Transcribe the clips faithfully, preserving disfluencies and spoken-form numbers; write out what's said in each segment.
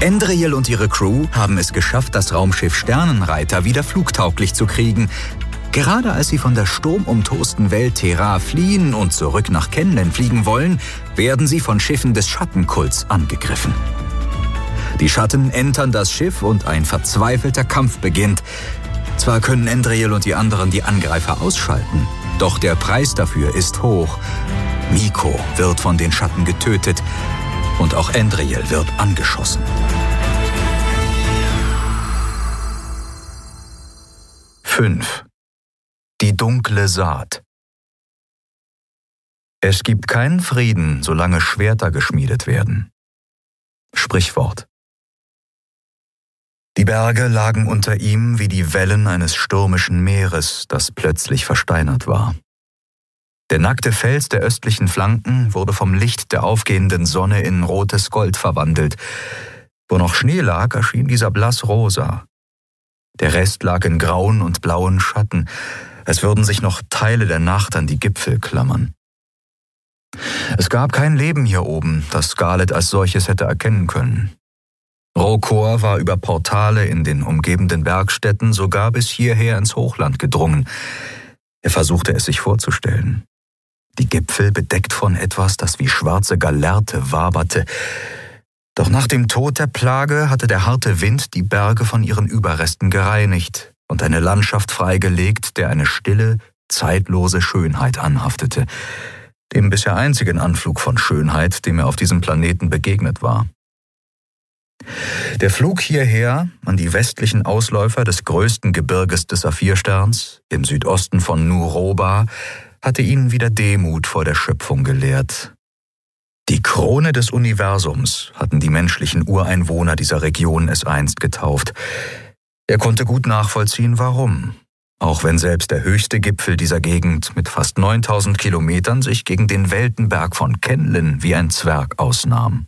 Endriel und ihre Crew haben es geschafft, das Raumschiff Sternenreiter wieder flugtauglich zu kriegen. Gerade als sie von der sturmumtosten Welt Terra fliehen und zurück nach Kenlen fliegen wollen, werden sie von Schiffen des Schattenkults angegriffen. Die Schatten entern das Schiff und ein verzweifelter Kampf beginnt. Zwar können Endriel und die anderen die Angreifer ausschalten, doch der Preis dafür ist hoch. Miko wird von den Schatten getötet und auch Endriel wird angeschossen. fünf. Die dunkle Saat. Es gibt keinen Frieden, solange Schwerter geschmiedet werden. Sprichwort. Die Berge lagen unter ihm wie die Wellen eines stürmischen Meeres, das plötzlich versteinert war. Der nackte Fels der östlichen Flanken wurde vom Licht der aufgehenden Sonne in rotes Gold verwandelt. Wo noch Schnee lag, erschien dieser blassrosa. Der Rest lag in grauen und blauen Schatten, als würden sich noch Teile der Nacht an die Gipfel klammern. Es gab kein Leben hier oben, das Scarlett als solches hätte erkennen können. Rokor war über Portale in den umgebenden Bergstätten sogar bis hierher ins Hochland gedrungen. Er versuchte es sich vorzustellen. Die Gipfel bedeckt von etwas, das wie schwarze Gallerte waberte. Doch nach dem Tod der Plage hatte der harte Wind die Berge von ihren Überresten gereinigt und eine Landschaft freigelegt, der eine stille, zeitlose Schönheit anhaftete. Dem bisher einzigen Anflug von Schönheit, dem er auf diesem Planeten begegnet war. Der Flug hierher, an die westlichen Ausläufer des größten Gebirges des Saphirsterns, im Südosten von Nuroba, hatte ihnen wieder Demut vor der Schöpfung gelehrt. Die Krone des Universums hatten die menschlichen Ureinwohner dieser Region es einst getauft. Er konnte gut nachvollziehen, warum, auch wenn selbst der höchste Gipfel dieser Gegend mit fast neuntausend Kilometern sich gegen den Weltenberg von Kenlen wie ein Zwerg ausnahm.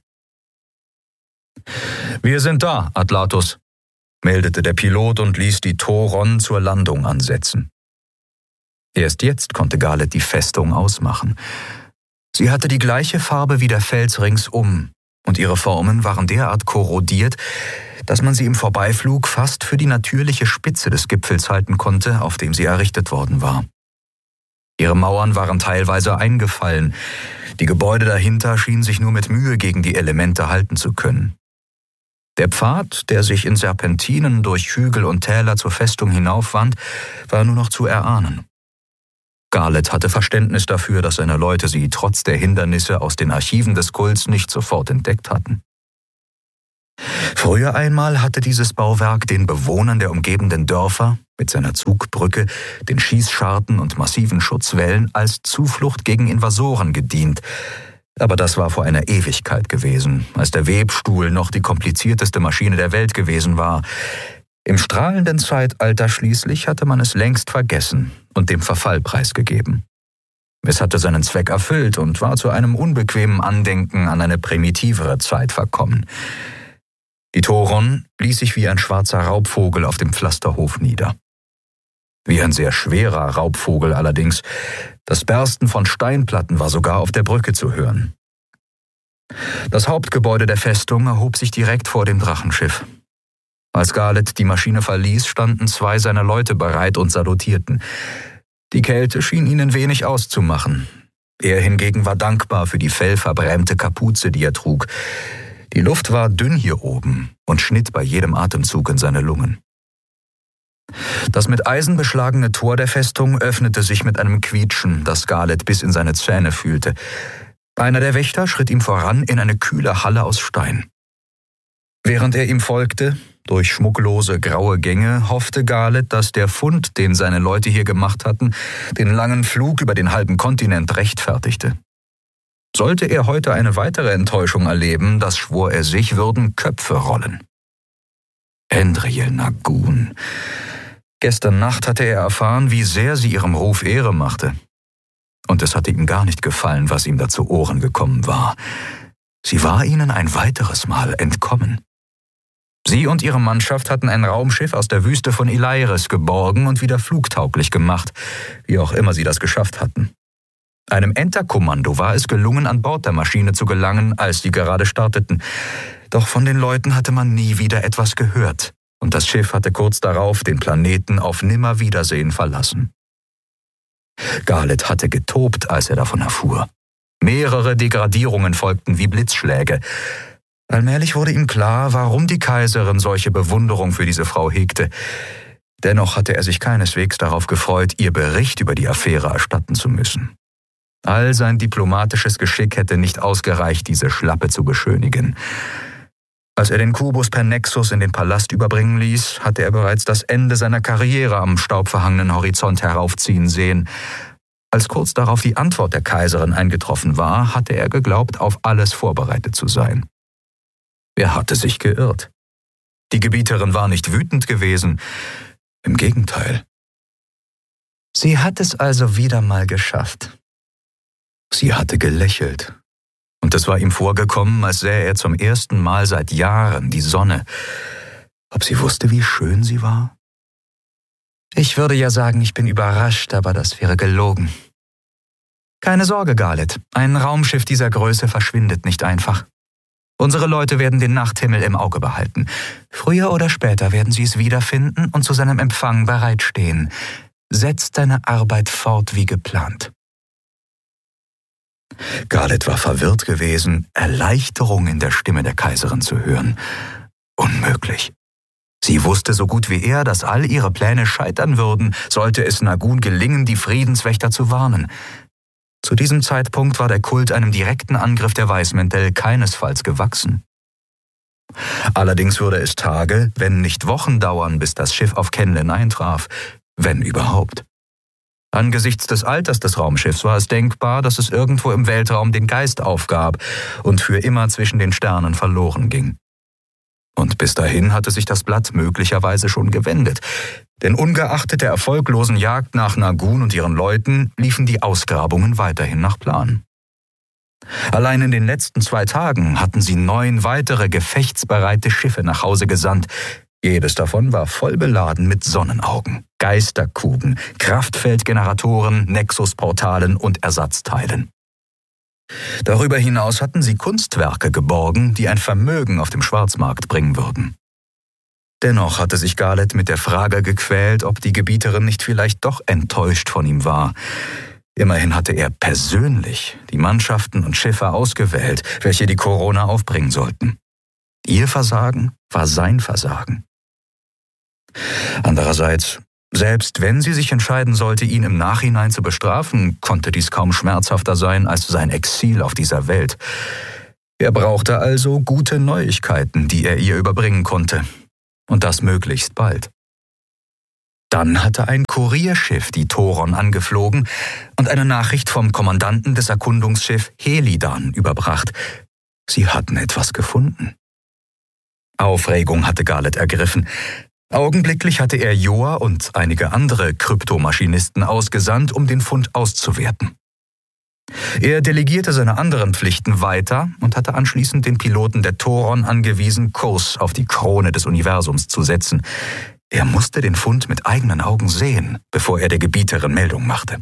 »Wir sind da, Atlatus«, meldete der Pilot und ließ die Thoron zur Landung ansetzen. Erst jetzt konnte Garlet die Festung ausmachen. Sie hatte die gleiche Farbe wie der Fels ringsum, und ihre Formen waren derart korrodiert, dass man sie im Vorbeiflug fast für die natürliche Spitze des Gipfels halten konnte, auf dem sie errichtet worden war. Ihre Mauern waren teilweise eingefallen, die Gebäude dahinter schienen sich nur mit Mühe gegen die Elemente halten zu können. Der Pfad, der sich in Serpentinen durch Hügel und Täler zur Festung hinaufwand, war nur noch zu erahnen. Garlet hatte Verständnis dafür, dass seine Leute sie trotz der Hindernisse aus den Archiven des Kults nicht sofort entdeckt hatten. Früher einmal hatte dieses Bauwerk den Bewohnern der umgebenden Dörfer mit seiner Zugbrücke, den Schießscharten und massiven Schutzwällen als Zuflucht gegen Invasoren gedient. Aber das war vor einer Ewigkeit gewesen, als der Webstuhl noch die komplizierteste Maschine der Welt gewesen war. Im strahlenden Zeitalter schließlich hatte man es längst vergessen und dem Verfall preisgegeben. Es hatte seinen Zweck erfüllt und war zu einem unbequemen Andenken an eine primitivere Zeit verkommen. Die Thoron ließ sich wie ein schwarzer Raubvogel auf dem Pflasterhof nieder. Wie ein sehr schwerer Raubvogel allerdings. Das Bersten von Steinplatten war sogar auf der Brücke zu hören. Das Hauptgebäude der Festung erhob sich direkt vor dem Drachenschiff. Als Garlet die Maschine verließ, standen zwei seiner Leute bereit und salutierten. Die Kälte schien ihnen wenig auszumachen. Er hingegen war dankbar für die fellverbrämte Kapuze, die er trug. Die Luft war dünn hier oben und schnitt bei jedem Atemzug in seine Lungen. Das mit Eisen beschlagene Tor der Festung öffnete sich mit einem Quietschen, das Garlet bis in seine Zähne fühlte. Einer der Wächter schritt ihm voran in eine kühle Halle aus Stein. Während er ihm folgte, durch schmucklose graue Gänge, hoffte Garlet, dass der Fund, den seine Leute hier gemacht hatten, den langen Flug über den halben Kontinent rechtfertigte. Sollte er heute eine weitere Enttäuschung erleben, das schwor er sich, würden Köpfe rollen. Endriel Nagun. Gestern Nacht hatte er erfahren, wie sehr sie ihrem Ruf Ehre machte. Und es hatte ihm gar nicht gefallen, was ihm da zu Ohren gekommen war. Sie war ihnen ein weiteres Mal entkommen. Sie und ihre Mannschaft hatten ein Raumschiff aus der Wüste von Ilairis geborgen und wieder flugtauglich gemacht, wie auch immer sie das geschafft hatten. Einem Enterkommando war es gelungen, an Bord der Maschine zu gelangen, als sie gerade starteten. Doch von den Leuten hatte man nie wieder etwas gehört, und das Schiff hatte kurz darauf den Planeten auf Nimmerwiedersehen verlassen. Garleth hatte getobt, als er davon erfuhr. Mehrere Degradierungen folgten wie Blitzschläge. Allmählich wurde ihm klar, warum die Kaiserin solche Bewunderung für diese Frau hegte. Dennoch hatte er sich keineswegs darauf gefreut, ihr Bericht über die Affäre erstatten zu müssen. All sein diplomatisches Geschick hätte nicht ausgereicht, diese Schlappe zu beschönigen. Als er den Kubus per Nexus in den Palast überbringen ließ, hatte er bereits das Ende seiner Karriere am staubverhangenen Horizont heraufziehen sehen. Als kurz darauf die Antwort der Kaiserin eingetroffen war, hatte er geglaubt, auf alles vorbereitet zu sein. Er hatte sich geirrt. Die Gebieterin war nicht wütend gewesen. Im Gegenteil. Sie hat es also wieder mal geschafft. Sie hatte gelächelt. Und es war ihm vorgekommen, als sähe er zum ersten Mal seit Jahren die Sonne. Ob sie wusste, wie schön sie war? Ich würde ja sagen, ich bin überrascht, aber das wäre gelogen. Keine Sorge, Garleth, ein Raumschiff dieser Größe verschwindet nicht einfach. Unsere Leute werden den Nachthimmel im Auge behalten. Früher oder später werden sie es wiederfinden und zu seinem Empfang bereitstehen. Setz deine Arbeit fort wie geplant. Garleth war verwirrt gewesen, Erleichterung in der Stimme der Kaiserin zu hören. Unmöglich. Sie wusste so gut wie er, dass all ihre Pläne scheitern würden, sollte es Nagun gelingen, die Friedenswächter zu warnen. Zu diesem Zeitpunkt war der Kult einem direkten Angriff der Weißmäntel keinesfalls gewachsen. Allerdings würde es Tage, wenn nicht Wochen dauern, bis das Schiff auf Kenlen eintraf, wenn überhaupt. Angesichts des Alters des Raumschiffs war es denkbar, dass es irgendwo im Weltraum den Geist aufgab und für immer zwischen den Sternen verloren ging. Und bis dahin hatte sich das Blatt möglicherweise schon gewendet, denn ungeachtet der erfolglosen Jagd nach Nagun und ihren Leuten liefen die Ausgrabungen weiterhin nach Plan. Allein in den letzten zwei Tagen hatten sie neun weitere gefechtsbereite Schiffe nach Hause gesandt. Jedes davon war voll beladen mit Sonnenaugen, Geisterkuben, Kraftfeldgeneratoren, Nexusportalen und Ersatzteilen. Darüber hinaus hatten sie Kunstwerke geborgen, die ein Vermögen auf dem Schwarzmarkt bringen würden. Dennoch hatte sich Garleth mit der Frage gequält, ob die Gebieterin nicht vielleicht doch enttäuscht von ihm war. Immerhin hatte er persönlich die Mannschaften und Schiffe ausgewählt, welche die Corona aufbringen sollten. Ihr Versagen war sein Versagen. Andererseits, selbst wenn sie sich entscheiden sollte, ihn im Nachhinein zu bestrafen, konnte dies kaum schmerzhafter sein als sein Exil auf dieser Welt. Er brauchte also gute Neuigkeiten, die er ihr überbringen konnte. Und das möglichst bald. Dann hatte ein Kurierschiff die Thoron angeflogen und eine Nachricht vom Kommandanten des Erkundungsschiffs Helidan überbracht. Sie hatten etwas gefunden. Aufregung hatte Garleth ergriffen. Augenblicklich hatte er Joa und einige andere Kryptomaschinisten ausgesandt, um den Fund auszuwerten. Er delegierte seine anderen Pflichten weiter und hatte anschließend den Piloten der Thoron angewiesen, Kurs auf die Krone des Universums zu setzen. Er musste den Fund mit eigenen Augen sehen, bevor er der Gebieterin Meldung machte.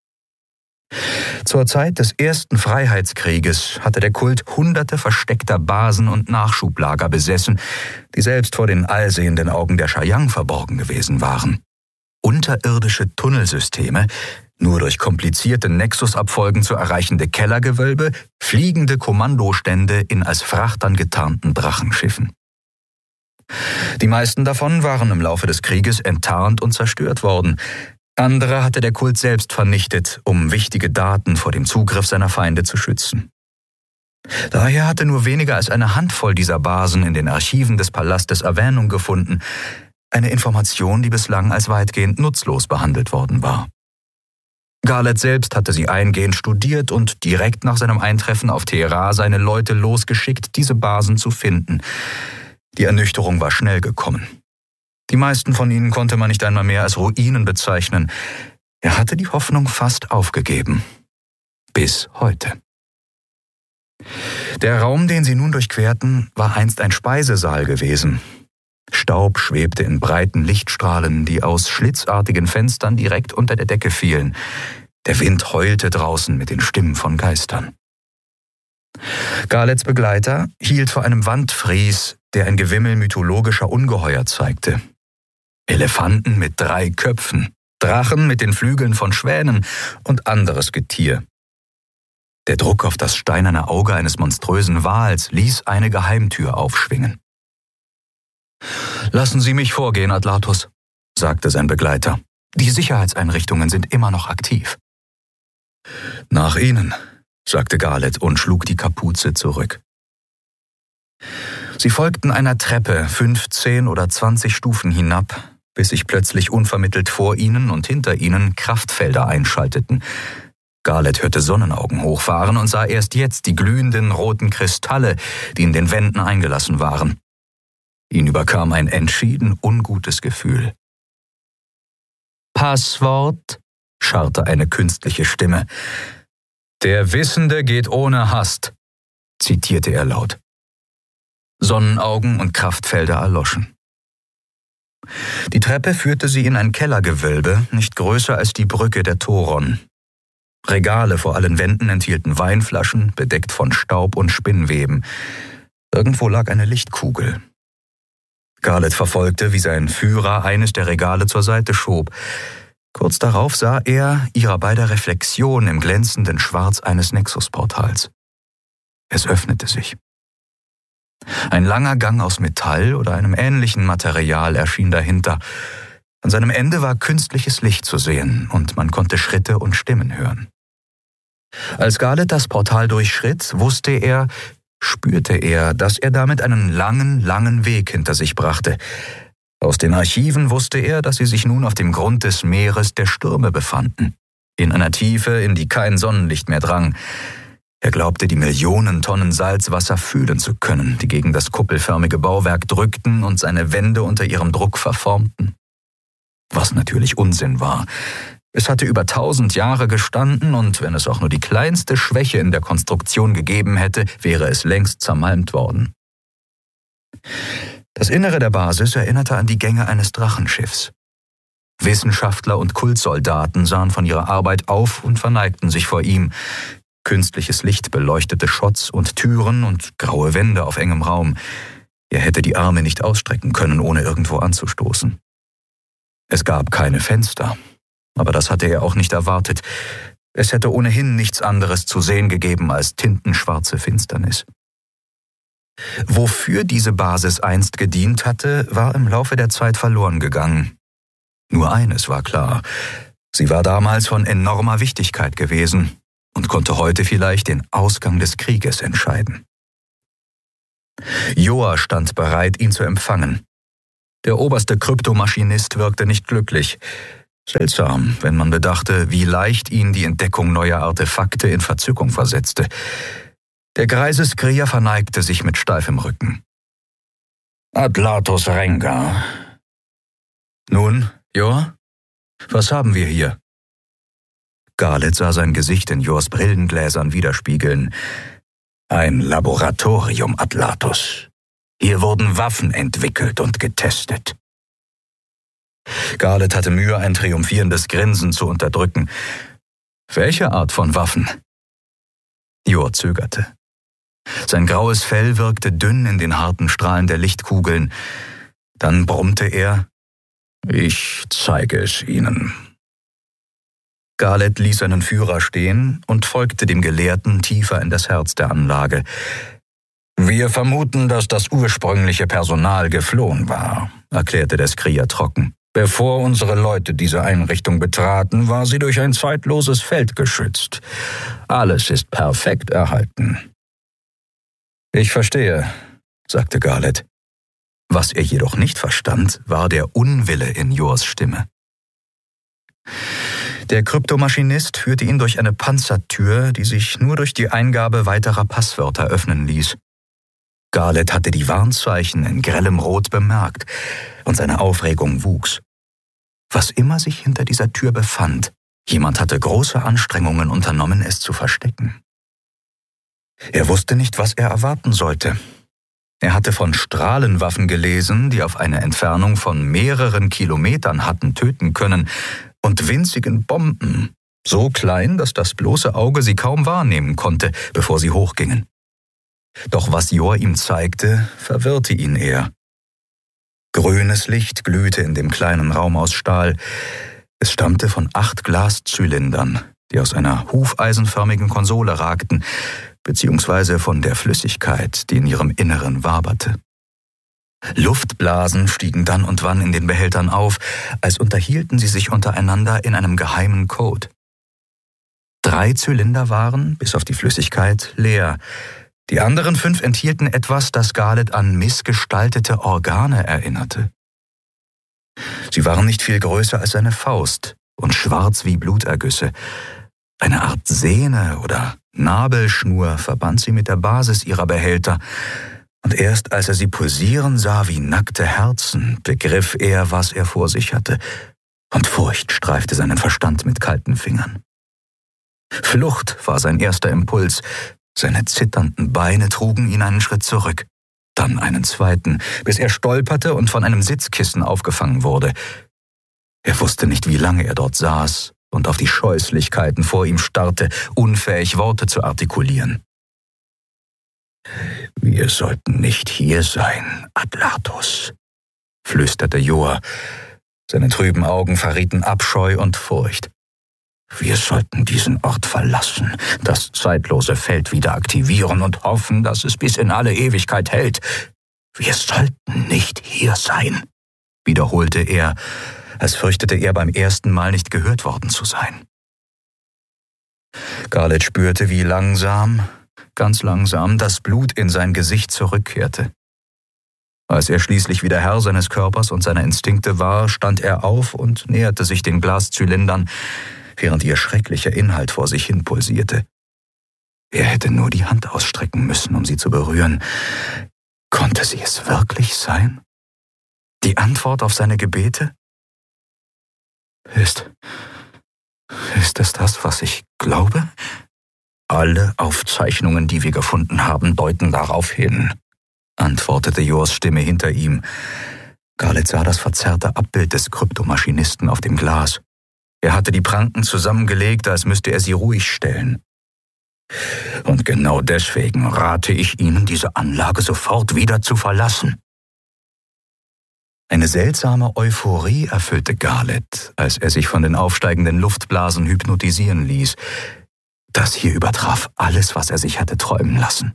Zur Zeit des ersten Freiheitskrieges hatte der Kult hunderte versteckter Basen und Nachschublager besessen, die selbst vor den allsehenden Augen der Shayang verborgen gewesen waren. Unterirdische Tunnelsysteme, nur durch komplizierte Nexusabfolgen zu erreichende Kellergewölbe, fliegende Kommandostände in als Frachtern getarnten Drachenschiffen. Die meisten davon waren im Laufe des Krieges enttarnt und zerstört worden. Andere hatte der Kult selbst vernichtet, um wichtige Daten vor dem Zugriff seiner Feinde zu schützen. Daher hatte nur weniger als eine Handvoll dieser Basen in den Archiven des Palastes Erwähnung gefunden, eine Information, die bislang als weitgehend nutzlos behandelt worden war. Garleth selbst hatte sie eingehend studiert und direkt nach seinem Eintreffen auf Teheran seine Leute losgeschickt, diese Basen zu finden. Die Ernüchterung war schnell gekommen. Die meisten von ihnen konnte man nicht einmal mehr als Ruinen bezeichnen. Er hatte die Hoffnung fast aufgegeben. Bis heute. Der Raum, den sie nun durchquerten, war einst ein Speisesaal gewesen. Staub schwebte in breiten Lichtstrahlen, die aus schlitzartigen Fenstern direkt unter der Decke fielen. Der Wind heulte draußen mit den Stimmen von Geistern. Garlets Begleiter hielt vor einem Wandfries, der ein Gewimmel mythologischer Ungeheuer zeigte. Elefanten mit drei Köpfen, Drachen mit den Flügeln von Schwänen und anderes Getier. Der Druck auf das steinerne Auge eines monströsen Wals ließ eine Geheimtür aufschwingen. »Lassen Sie mich vorgehen, Atlatus«, sagte sein Begleiter. »Die Sicherheitseinrichtungen sind immer noch aktiv.« »Nach Ihnen«, sagte Garlet und schlug die Kapuze zurück. Sie folgten einer Treppe fünfzehn oder zwanzig Stufen hinab, bis sich plötzlich unvermittelt vor ihnen und hinter ihnen Kraftfelder einschalteten. Garlet hörte Sonnenaugen hochfahren und sah erst jetzt die glühenden roten Kristalle, die in den Wänden eingelassen waren. Ihn überkam ein entschieden ungutes Gefühl. »Passwort«, scharrte eine künstliche Stimme. »Der Wissende geht ohne Hast«, zitierte er laut. Sonnenaugen und Kraftfelder erloschen. Die Treppe führte sie in ein Kellergewölbe, nicht größer als die Brücke der Toron. Regale vor allen Wänden enthielten Weinflaschen, bedeckt von Staub und Spinnweben. Irgendwo lag eine Lichtkugel. Garlet verfolgte, wie sein Führer eines der Regale zur Seite schob. Kurz darauf sah er ihrer beider Reflexion im glänzenden Schwarz eines Nexusportals. Es öffnete sich. Ein langer Gang aus Metall oder einem ähnlichen Material erschien dahinter. An seinem Ende war künstliches Licht zu sehen und man konnte Schritte und Stimmen hören. Als Garlet das Portal durchschritt, wusste er, spürte er, dass er damit einen langen, langen Weg hinter sich brachte. Aus den Archiven wusste er, dass sie sich nun auf dem Grund des Meeres der Stürme befanden, in einer Tiefe, in die kein Sonnenlicht mehr drang. Er glaubte, die Millionen Tonnen Salzwasser fühlen zu können, die gegen das kuppelförmige Bauwerk drückten und seine Wände unter ihrem Druck verformten. Was natürlich Unsinn war. Es hatte über tausend Jahre gestanden und wenn es auch nur die kleinste Schwäche in der Konstruktion gegeben hätte, wäre es längst zermalmt worden. Das Innere der Basis erinnerte an die Gänge eines Drachenschiffs. Wissenschaftler und Kultsoldaten sahen von ihrer Arbeit auf und verneigten sich vor ihm. Künstliches Licht beleuchtete Schotts und Türen und graue Wände auf engem Raum. Er hätte die Arme nicht ausstrecken können, ohne irgendwo anzustoßen. Es gab keine Fenster, aber das hatte er auch nicht erwartet. Es hätte ohnehin nichts anderes zu sehen gegeben als tintenschwarze Finsternis. Wofür diese Basis einst gedient hatte, war im Laufe der Zeit verloren gegangen. Nur eines war klar: Sie war damals von enormer Wichtigkeit gewesen und konnte heute vielleicht den Ausgang des Krieges entscheiden. Joa stand bereit, ihn zu empfangen. Der oberste Kryptomaschinist wirkte nicht glücklich. Seltsam, wenn man bedachte, wie leicht ihn die Entdeckung neuer Artefakte in Verzückung versetzte. Der greise Skrier verneigte sich mit steifem Rücken. »Atlatus Rengar.« »Nun, Joa, was haben wir hier?« Garlet sah sein Gesicht in Jors Brillengläsern widerspiegeln. »Ein Laboratorium, Atlatus. Hier wurden Waffen entwickelt und getestet.« Garlet hatte Mühe, ein triumphierendes Grinsen zu unterdrücken. »Welche Art von Waffen?« Jor zögerte. Sein graues Fell wirkte dünn in den harten Strahlen der Lichtkugeln. Dann brummte er: »Ich zeige es Ihnen.« Garlet ließ seinen Führer stehen und folgte dem Gelehrten tiefer in das Herz der Anlage. »Wir vermuten, dass das ursprüngliche Personal geflohen war«, erklärte der Skrier trocken. »Bevor unsere Leute diese Einrichtung betraten, war sie durch ein zeitloses Feld geschützt. Alles ist perfekt erhalten.« »Ich verstehe«, sagte Garlet. Was er jedoch nicht verstand, war der Unwille in Jors Stimme. Der Kryptomaschinist führte ihn durch eine Panzertür, die sich nur durch die Eingabe weiterer Passwörter öffnen ließ. Garlet hatte die Warnzeichen in grellem Rot bemerkt, und seine Aufregung wuchs. Was immer sich hinter dieser Tür befand, jemand hatte große Anstrengungen unternommen, es zu verstecken. Er wusste nicht, was er erwarten sollte. Er hatte von Strahlenwaffen gelesen, die auf eine Entfernung von mehreren Kilometern hatten töten können, und winzigen Bomben, so klein, dass das bloße Auge sie kaum wahrnehmen konnte, bevor sie hochgingen. Doch was Jor ihm zeigte, verwirrte ihn eher. Grünes Licht glühte in dem kleinen Raum aus Stahl. Es stammte von acht Glaszylindern, die aus einer hufeisenförmigen Konsole ragten, beziehungsweise von der Flüssigkeit, die in ihrem Inneren waberte. Luftblasen stiegen dann und wann in den Behältern auf, als unterhielten sie sich untereinander in einem geheimen Code. Drei Zylinder waren, bis auf die Flüssigkeit, leer. Die anderen fünf enthielten etwas, das Garlett an missgestaltete Organe erinnerte. Sie waren nicht viel größer als seine Faust und schwarz wie Blutergüsse. Eine Art Sehne oder Nabelschnur verband sie mit der Basis ihrer Behälter, und erst als er sie pulsieren sah wie nackte Herzen, begriff er, was er vor sich hatte, und Furcht streifte seinen Verstand mit kalten Fingern. Flucht war sein erster Impuls. Seine zitternden Beine trugen ihn einen Schritt zurück, dann einen zweiten, bis er stolperte und von einem Sitzkissen aufgefangen wurde. Er wusste nicht, wie lange er dort saß und auf die Scheußlichkeiten vor ihm starrte, unfähig Worte zu artikulieren. »Wir sollten nicht hier sein, Atlatos«, flüsterte Jor. Seine trüben Augen verrieten Abscheu und Furcht. »Wir sollten diesen Ort verlassen, das zeitlose Feld wieder aktivieren und hoffen, dass es bis in alle Ewigkeit hält. Wir sollten nicht hier sein«, wiederholte er, als fürchtete er beim ersten Mal nicht gehört worden zu sein. Garlett spürte, wie langsam, ganz langsam, das Blut in sein Gesicht zurückkehrte. Als er schließlich wieder Herr seines Körpers und seiner Instinkte war, stand er auf und näherte sich den Glaszylindern, während ihr schrecklicher Inhalt vor sich hin pulsierte. Er hätte nur die Hand ausstrecken müssen, um sie zu berühren. Konnte sie es wirklich sein? Die Antwort auf seine Gebete? Ist, ist es das, was ich glaube? Alle Aufzeichnungen, die wir gefunden haben, deuten darauf hin, antwortete Jors Stimme hinter ihm. Garlett sah das verzerrte Abbild des Kryptomaschinisten auf dem Glas. Er hatte die Pranken zusammengelegt, als müsste er sie ruhig stellen. Und genau deswegen rate ich Ihnen, diese Anlage sofort wieder zu verlassen. Eine seltsame Euphorie erfüllte Garlett, als er sich von den aufsteigenden Luftblasen hypnotisieren ließ. Das hier übertraf alles, was er sich hatte träumen lassen.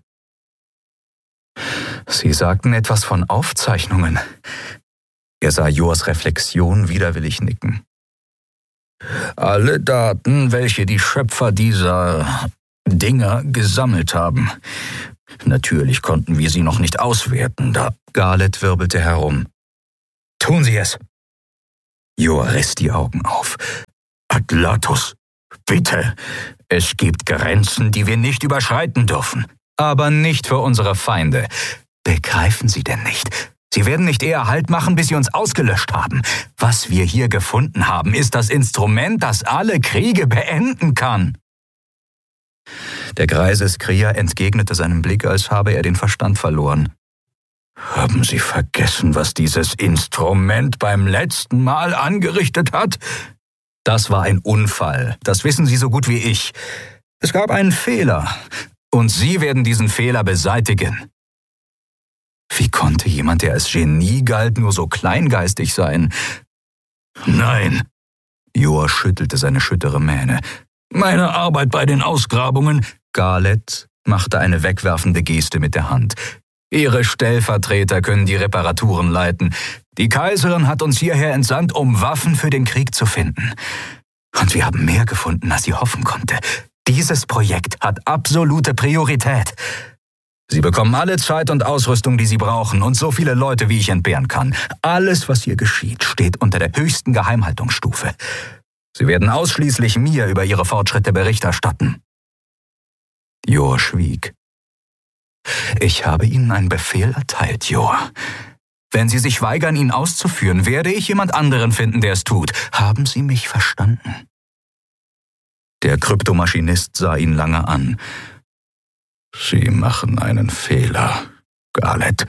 Sie sagten etwas von Aufzeichnungen. Er sah Jors Reflexion widerwillig nicken. Alle Daten, welche die Schöpfer dieser Dinger gesammelt haben. Natürlich konnten wir sie noch nicht auswerten, da Garlett wirbelte herum. Tun Sie es! Jor riss die Augen auf. Atlatos, bitte! Es gibt Grenzen, die wir nicht überschreiten dürfen. Aber nicht für unsere Feinde. Begreifen Sie denn nicht? Sie werden nicht eher Halt machen, bis Sie uns ausgelöscht haben. Was wir hier gefunden haben, ist das Instrument, das alle Kriege beenden kann. Der greise Skrier entgegnete seinem Blick, als habe er den Verstand verloren. Haben Sie vergessen, was dieses Instrument beim letzten Mal angerichtet hat? Das war ein Unfall, das wissen Sie so gut wie ich. Es gab einen Fehler, und Sie werden diesen Fehler beseitigen. Wie konnte jemand, der als Genie galt, nur so kleingeistig sein? Nein, Jor schüttelte seine schüttere Mähne. Meine Arbeit bei den Ausgrabungen... Garlett machte eine wegwerfende Geste mit der Hand. Ihre Stellvertreter können die Reparaturen leiten. Die Kaiserin hat uns hierher entsandt, um Waffen für den Krieg zu finden. Und wir haben mehr gefunden, als sie hoffen konnte. Dieses Projekt hat absolute Priorität. Sie bekommen alle Zeit und Ausrüstung, die sie brauchen, und so viele Leute, wie ich entbehren kann. Alles, was hier geschieht, steht unter der höchsten Geheimhaltungsstufe. Sie werden ausschließlich mir über ihre Fortschritte Bericht erstatten. Jor schwieg. Ich habe Ihnen einen Befehl erteilt, Jor. Wenn Sie sich weigern, ihn auszuführen, werde ich jemand anderen finden, der es tut. Haben Sie mich verstanden? Der Kryptomaschinist sah ihn lange an. Sie machen einen Fehler, Garlett.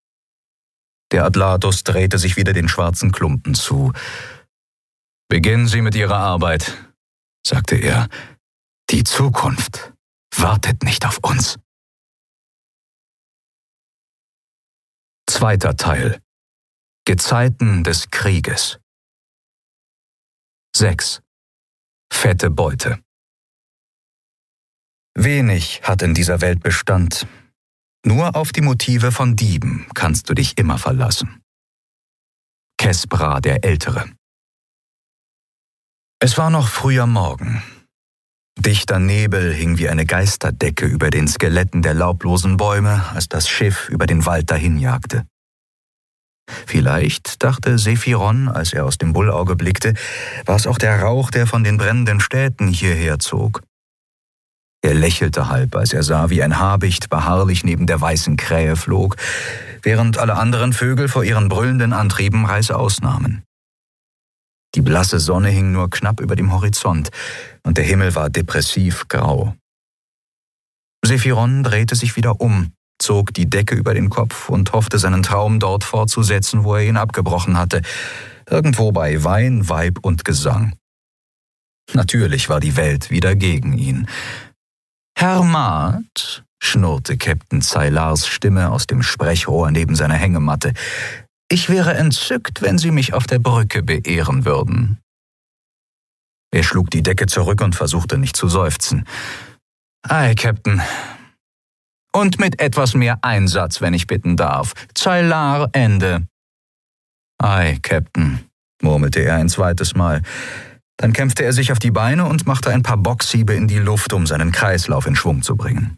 Der Atlatos drehte sich wieder den schwarzen Klumpen zu. Beginnen Sie mit Ihrer Arbeit, sagte er. Die Zukunft wartet nicht auf uns. Zweiter Teil. Gezeiten des Krieges. sechs. Fette Beute. Wenig hat in dieser Welt Bestand. Nur auf die Motive von Dieben kannst du dich immer verlassen. Kespra der Ältere. Es war noch früher Morgen. Dichter Nebel hing wie eine Geisterdecke über den Skeletten der laublosen Bäume, als das Schiff über den Wald dahinjagte. Vielleicht, dachte Sephiron, als er aus dem Bullauge blickte, war es auch der Rauch, der von den brennenden Städten hierher zog. Er lächelte halb, als er sah, wie ein Habicht beharrlich neben der weißen Krähe flog, während alle anderen Vögel vor ihren brüllenden Antrieben reißaus nahmen. Die blasse Sonne hing nur knapp über dem Horizont, und der Himmel war depressiv grau. Sephiron drehte sich wieder um, zog die Decke über den Kopf und hoffte, seinen Traum dort fortzusetzen, wo er ihn abgebrochen hatte, irgendwo bei Wein, Weib und Gesang. Natürlich war die Welt wieder gegen ihn. »Herr Maat«, schnurrte Captain Zailars Stimme aus dem Sprechrohr neben seiner Hängematte, »ich wäre entzückt, wenn Sie mich auf der Brücke beehren würden.« Er schlug die Decke zurück und versuchte nicht zu seufzen. »Ei, Captain. Und mit etwas mehr Einsatz, wenn ich bitten darf. Zailar, Ende.« »Ei, Captain«, murmelte er ein zweites Mal. Dann kämpfte er sich auf die Beine und machte ein paar Boxhiebe in die Luft, um seinen Kreislauf in Schwung zu bringen.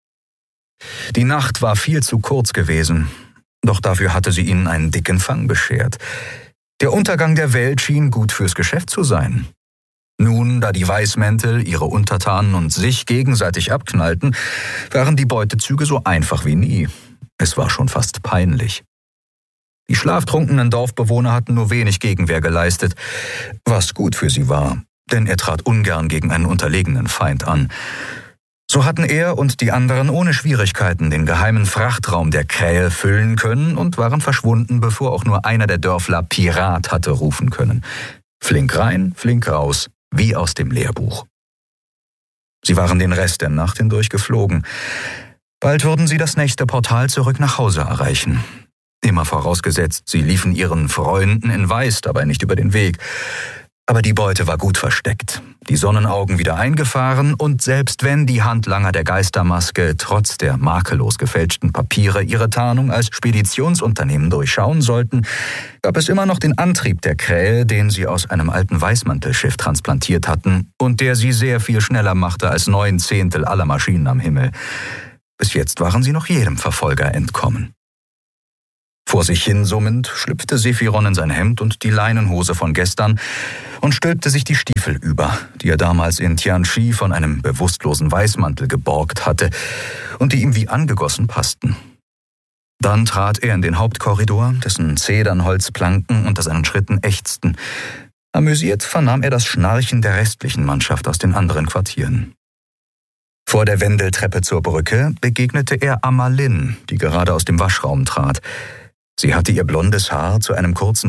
Die Nacht war viel zu kurz gewesen, doch dafür hatte sie ihnen einen dicken Fang beschert. Der Untergang der Welt schien gut fürs Geschäft zu sein. Nun, da die Weißmäntel ihre Untertanen und sich gegenseitig abknallten, waren die Beutezüge so einfach wie nie. Es war schon fast peinlich. Die schlaftrunkenen Dorfbewohner hatten nur wenig Gegenwehr geleistet, was gut für sie war, denn er trat ungern gegen einen unterlegenen Feind an. So hatten er und die anderen ohne Schwierigkeiten den geheimen Frachtraum der Krähe füllen können und waren verschwunden, bevor auch nur einer der Dörfler Pirat hatte rufen können. Flink rein, flink raus, wie aus dem Lehrbuch. Sie waren den Rest der Nacht hindurch geflogen. Bald würden sie das nächste Portal zurück nach Hause erreichen. Immer vorausgesetzt, sie liefen ihren Freunden in Weiß dabei nicht über den Weg. Aber die Beute war gut versteckt, die Sonnenaugen wieder eingefahren und selbst wenn die Handlanger der Geistermaske trotz der makellos gefälschten Papiere ihre Tarnung als Speditionsunternehmen durchschauen sollten, gab es immer noch den Antrieb der Krähe, den sie aus einem alten Weißmantelschiff transplantiert hatten und der sie sehr viel schneller machte als neun Zehntel aller Maschinen am Himmel. Bis jetzt waren sie noch jedem Verfolger entkommen. Vor sich hin summend schlüpfte Sephiron in sein Hemd und die Leinenhose von gestern und stülpte sich die Stiefel über, die er damals in Tianchi von einem bewusstlosen Weißmantel geborgt hatte und die ihm wie angegossen passten. Dann trat er in den Hauptkorridor, dessen Zedernholzplanken unter seinen Schritten ächzten. Amüsiert vernahm er das Schnarchen der restlichen Mannschaft aus den anderen Quartieren. Vor der Wendeltreppe zur Brücke begegnete er Amalin, die gerade aus dem Waschraum trat. Sie hatte ihr blondes Haar zu einem kurzen